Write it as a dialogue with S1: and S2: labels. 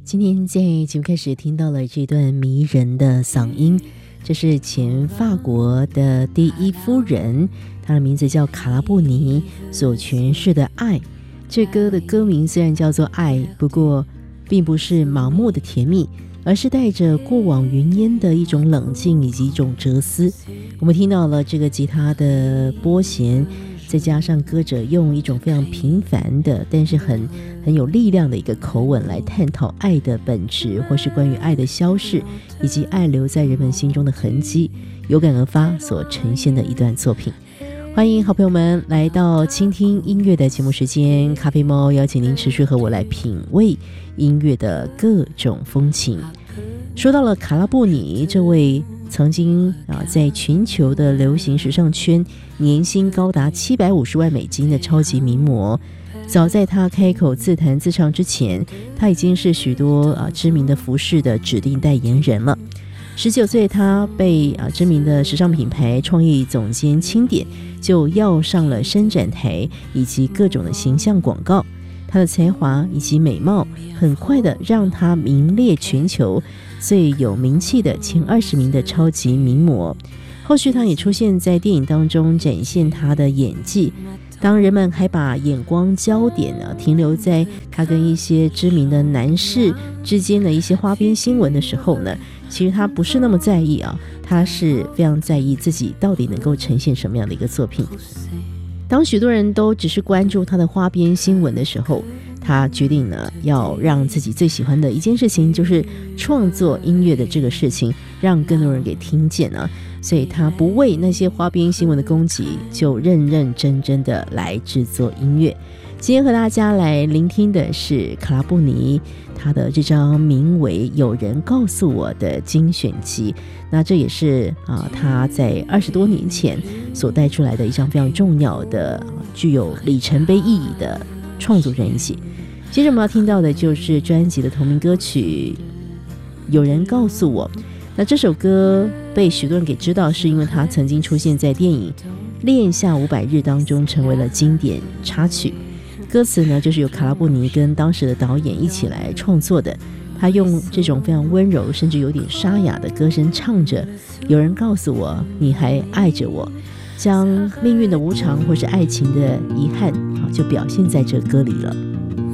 S1: 今天在节目开始听到了这段迷人的嗓音，这是前法国的第一夫人，她的名字叫卡拉布尼所诠释的爱。这歌的歌名虽然叫做爱，不过并不是盲目的甜蜜，而是带着过往云烟的一种冷静以及一种哲思。我们听到了这个吉他的拨弦，再加上歌者用一种非常平凡的但是很有力量的一个口吻来探讨爱的本质，或是关于爱的消逝以及爱留在人们心中的痕迹，有感而发所呈现的一段作品。欢迎好朋友们来到倾听音乐的节目时间，咖啡猫邀请您持续和我来品味音乐的各种风情。说到了卡拉布尼这位曾经在全球的流行时尚圈年薪高达750万美金的超级名模，早在他开口自弹自唱之前，他已经是许多知名的服饰的指定代言人了。19岁他被知名的时尚品牌创意总监钦点，就要上了伸展台以及各种的形象广告。他的才华以及美貌很快的让他名列全球最有名气的前20名的超级名模。后续他也出现在电影当中展现他的演技，当人们还把眼光焦点停留在他跟一些知名的男士之间的一些花边新闻的时候呢，其实他不是那么在意他是非常在意自己到底能够呈现什么样的一个作品。当许多人都只是关注他的花边新闻的时候，他决定呢要让自己最喜欢的一件事情，就是创作音乐的这个事情让更多人给听见所以他不为那些花边新闻的攻击，就认认真真的来制作音乐。今天和大家来聆听的是卡拉布尼他的这张名为《有人告诉我》的精选集，那这也是他在20多年前所带出来的一张非常重要的具有里程碑意义的创作专辑。接着我们要听到的就是专辑的同名歌曲《有人告诉我》。那这首歌被许多人给知道，是因为它曾经出现在电影《恋夏500日》当中，成为了经典插曲。歌词呢，就是由卡拉布尼跟当时的导演一起来创作的。他用这种非常温柔甚至有点沙哑的歌声唱着有人告诉我你还爱着我，将命运的无常或是爱情的遗憾就表现在这歌里了。